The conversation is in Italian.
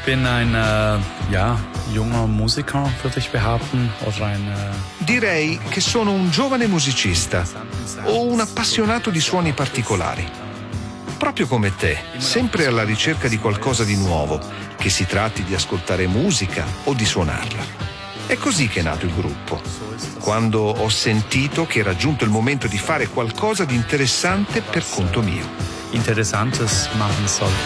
bin ein junger Musiker, würde ich behaupten, oder Direi che sono un giovane musicista o un appassionato di suoni particolari. Proprio come te, sempre alla ricerca di qualcosa di nuovo, che si tratti di ascoltare musica o di suonarla. È così che è nato il gruppo, quando ho sentito che era giunto il momento di fare qualcosa di interessante per conto mio. Interessantes machen soll.